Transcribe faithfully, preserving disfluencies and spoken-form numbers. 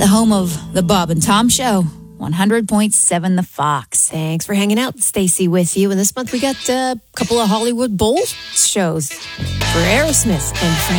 the home of the Bob and Tom Show, one hundred point seven The Fox. Thanks for hanging out. Stacey with you. And this month we got a couple of Hollywood Bowl shows for Aerosmith and